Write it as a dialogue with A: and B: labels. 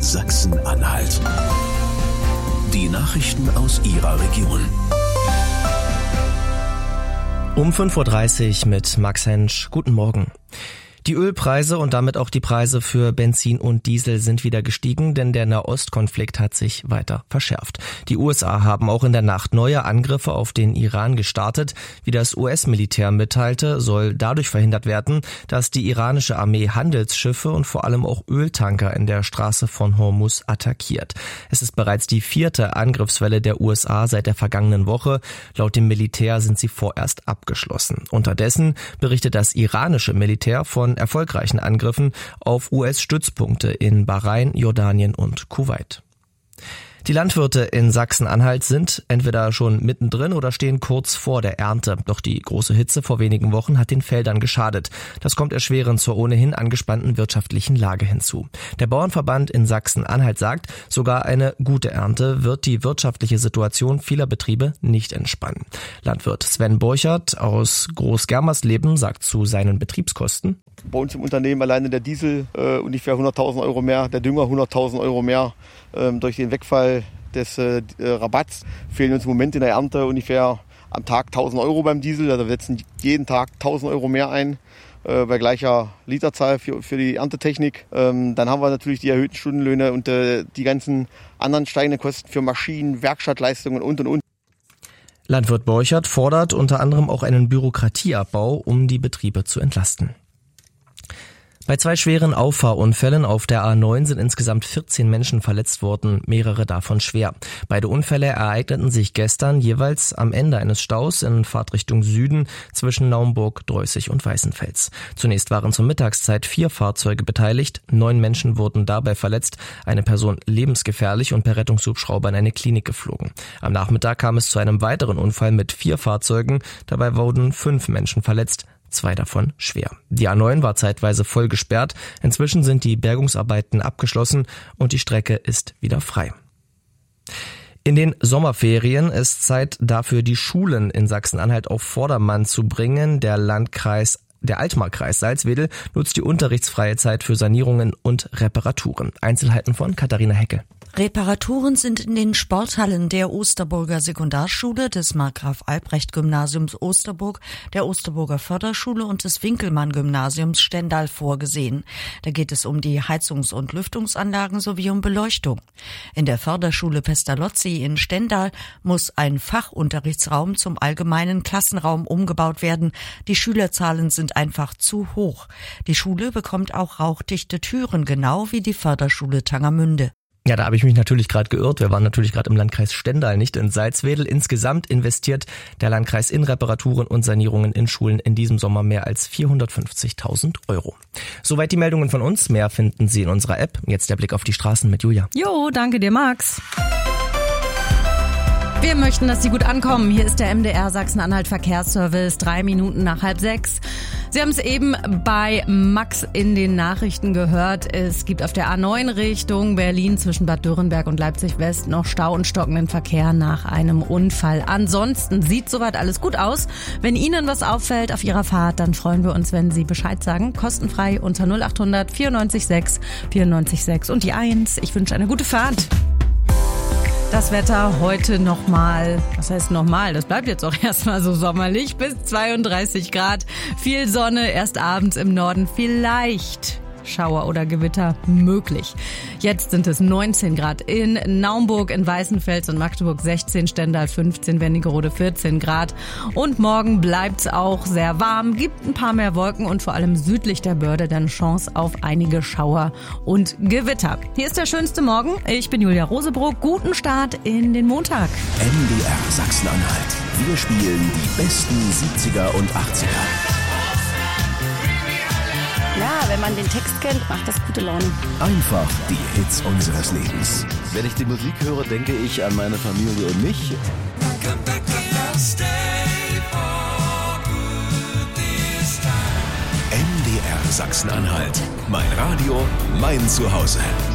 A: Sachsen-Anhalt. Die Nachrichten aus Ihrer Region.
B: Um 5.30 Uhr mit Max Hensch. Guten Morgen. Die Ölpreise und damit auch die Preise für Benzin und Diesel sind wieder gestiegen, denn der Nahostkonflikt hat sich weiter verschärft. Die USA haben auch in der Nacht neue Angriffe auf den Iran gestartet. Wie das US-Militär mitteilte, soll dadurch verhindert werden, dass die iranische Armee Handelsschiffe und vor allem auch Öltanker in der Straße von Hormuz attackiert. Es ist bereits die 4. Angriffswelle der USA seit der vergangenen Woche. Laut dem Militär sind sie vorerst abgeschlossen. Unterdessen berichtet das iranische Militär von erfolgreichen Angriffen auf US-Stützpunkte in Bahrain, Jordanien und Kuwait. Die Landwirte in Sachsen-Anhalt sind entweder schon mittendrin oder stehen kurz vor der Ernte. Doch die große Hitze vor wenigen Wochen hat den Feldern geschadet. Das kommt erschwerend zur ohnehin angespannten wirtschaftlichen Lage hinzu. Der Bauernverband in Sachsen-Anhalt sagt, sogar eine gute Ernte wird die wirtschaftliche Situation vieler Betriebe nicht entspannen. Landwirt Sven Borchert aus Groß-Germersleben sagt zu seinen Betriebskosten:
C: Bei uns im Unternehmen alleine der Diesel ungefähr 100.000 Euro mehr, der Dünger 100.000 Euro mehr. Durch den Wegfall des Rabatts fehlen uns im Moment in der Ernte ungefähr am Tag 1.000 Euro beim Diesel. Also wir setzen jeden Tag 1.000 Euro mehr ein bei gleicher Literzahl für die Erntetechnik. Dann haben wir natürlich die erhöhten Stundenlöhne und die ganzen anderen steigenden Kosten für Maschinen, Werkstattleistungen und.
B: Landwirt Borchert fordert unter anderem auch einen Bürokratieabbau, um die Betriebe zu entlasten. Bei 2 schweren Auffahrunfällen auf der A9 sind insgesamt 14 Menschen verletzt worden, mehrere davon schwer. Beide Unfälle ereigneten sich gestern jeweils am Ende eines Staus in Fahrtrichtung Süden zwischen Naumburg, Dreußig und Weißenfels. Zunächst waren zur Mittagszeit 4 Fahrzeuge beteiligt, 9 Menschen wurden dabei verletzt, eine Person lebensgefährlich und per Rettungshubschrauber in eine Klinik geflogen. Am Nachmittag kam es zu einem weiteren Unfall mit 4 Fahrzeugen, dabei wurden 5 Menschen verletzt, 2 davon schwer. Die A9 war zeitweise voll gesperrt. Inzwischen sind die Bergungsarbeiten abgeschlossen und die Strecke ist wieder frei. In den Sommerferien ist Zeit dafür, die Schulen in Sachsen-Anhalt auf Vordermann zu bringen. Der Altmark-Kreis Salzwedel nutzt die unterrichtsfreie Zeit für Sanierungen und Reparaturen. Einzelheiten von Katharina Heckel.
D: Reparaturen sind in den Sporthallen der Osterburger Sekundarschule, des Markgraf-Albrecht-Gymnasiums Osterburg, der Osterburger Förderschule und des Winkelmann-Gymnasiums Stendal vorgesehen. Da geht es um die Heizungs- und Lüftungsanlagen sowie um Beleuchtung. In der Förderschule Pestalozzi in Stendal muss ein Fachunterrichtsraum zum allgemeinen Klassenraum umgebaut werden. Die Schülerzahlen sind einfach zu hoch. Die Schule bekommt auch rauchdichte Türen, genau wie die Förderschule Tangermünde.
B: Ja, da habe ich mich natürlich gerade geirrt. Wir waren natürlich gerade im Landkreis Stendal, nicht in Salzwedel. Insgesamt investiert der Landkreis in Reparaturen und Sanierungen in Schulen in diesem Sommer mehr als 450.000 Euro. Soweit die Meldungen von uns. Mehr finden Sie in unserer App. Jetzt der Blick auf die Straßen mit Julia.
E: Jo, danke dir, Max. Wir möchten, dass Sie gut ankommen. Hier ist der MDR Sachsen-Anhalt Verkehrsservice, 3 Minuten nach 5:30. Sie haben es eben bei Max in den Nachrichten gehört. Es gibt auf der A9 Richtung Berlin zwischen Bad Dürrenberg und Leipzig West noch Stau und stockenden Verkehr nach einem Unfall. Ansonsten sieht soweit alles gut aus. Wenn Ihnen was auffällt auf Ihrer Fahrt, dann freuen wir uns, wenn Sie Bescheid sagen. Kostenfrei unter 0800 94 6 94 6 und die 1. Ich wünsche eine gute Fahrt. Das Wetter heute nochmal, was heißt nochmal, das bleibt jetzt auch erstmal so sommerlich, bis 32 Grad, viel Sonne, erst abends im Norden vielleicht Schauer oder Gewitter möglich. Jetzt sind es 19 Grad in Naumburg, in Weißenfels und Magdeburg 16, Stendal 15, Wernigerode 14 Grad. Und morgen bleibt's auch sehr warm, gibt ein paar mehr Wolken und vor allem südlich der Börde dann Chance auf einige Schauer und Gewitter. Hier ist der schönste Morgen. Ich bin Julia Rosebrock. Guten Start in den Montag.
A: MDR Sachsen-Anhalt. Wir spielen die besten 70er und 80er.
F: Ja, wenn man den Text kennt, macht das gute Laune.
A: Einfach die Hits unseres Lebens.
G: Wenn ich die Musik höre, denke ich an meine Familie und mich.
A: MDR Sachsen-Anhalt. Mein Radio, mein Zuhause.